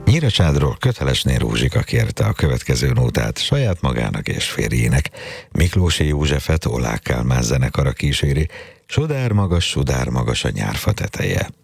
Nyíracsádról Kötelesné Rózsika kérte a következő nótát saját magának és férjének. Miklósi Józsefet Oláh Kálmán zenekara kíséri, sudár magas a nyárfa teteje.